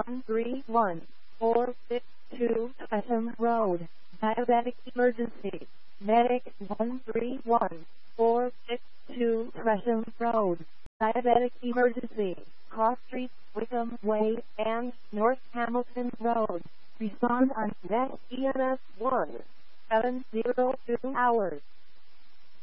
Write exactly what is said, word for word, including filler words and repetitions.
one three one, four six two Tresham Road, diabetic emergency. Medic one three one, four six two Tresham Road, diabetic emergency. Cross Street, Wickham Way, and North Hamilton Road. Respond on next E M S one, seven zero two hours.